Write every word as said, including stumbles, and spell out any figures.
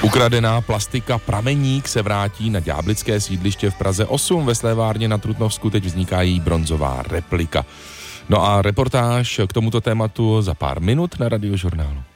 Ukradená plastika Prameník se vrátí na ďáblické sídliště v Praze osm. Ve slévárně na Trutnovsku teď vzniká její bronzová replika. No a reportáž k tomuto tématu za pár minut na Radiožurnálu.